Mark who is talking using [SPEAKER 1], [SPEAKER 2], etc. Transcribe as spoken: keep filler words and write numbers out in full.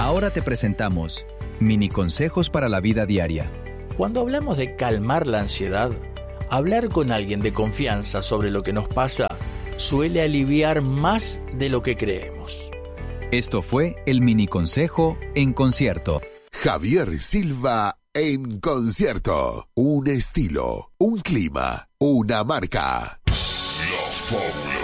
[SPEAKER 1] Ahora te presentamos mini consejos para la vida diaria.
[SPEAKER 2] Cuando hablamos de calmar la ansiedad, hablar con alguien de confianza sobre lo que nos pasa suele aliviar más de lo que creemos.
[SPEAKER 1] Esto fue el mini consejo en concierto.
[SPEAKER 3] Javier Silva en concierto. Un estilo, un clima, una marca.
[SPEAKER 4] La Fábula.